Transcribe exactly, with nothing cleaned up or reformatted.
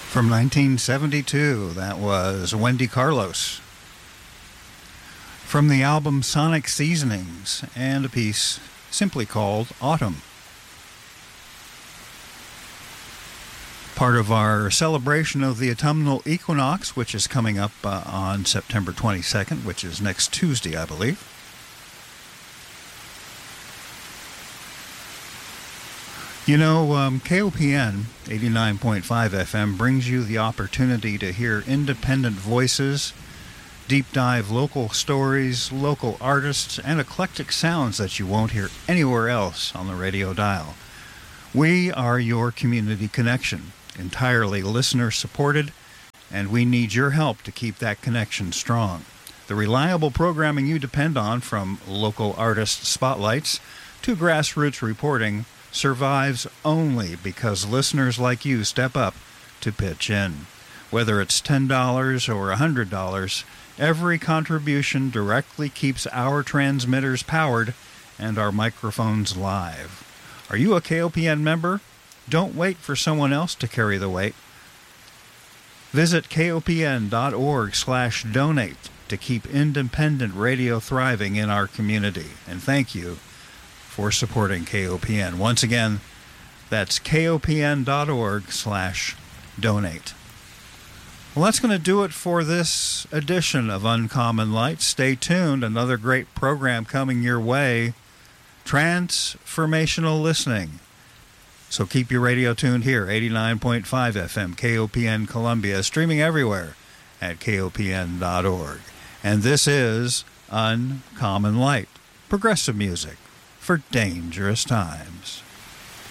From nineteen seventy-two, that was Wendy Carlos. From the album Sonic Seasonings, and a piece simply called Autumn. Part of our celebration of the autumnal equinox, which is coming up uh, on September twenty-second, which is next Tuesday, I believe. You know, um, K O P N eighty-nine point five F M brings you the opportunity to hear independent voices, deep dive local stories, local artists, and eclectic sounds that you won't hear anywhere else on the radio dial. We are your community connection, entirely listener-supported, and we need your help to keep that connection strong. The reliable programming you depend on, from local artist spotlights to grassroots reporting, survives only because listeners like you step up to pitch in. Whether it's ten dollars or one hundred dollars, every contribution directly keeps our transmitters powered and our microphones live. Are you a K O P N member? Don't wait for someone else to carry the weight. Visit kopn.org slash donate to keep independent radio thriving in our community. And thank you for supporting K O P N. Once again, that's kopn.org slash donate. Well, that's going to do it for this edition of Uncommon Light. Stay tuned. Another great program coming your way. Transformational listening. So keep your radio tuned here, eighty-nine point five F M, K O P N Columbia, streaming everywhere at K O P N dot org. And this is Uncommon Light, progressive music for dangerous times.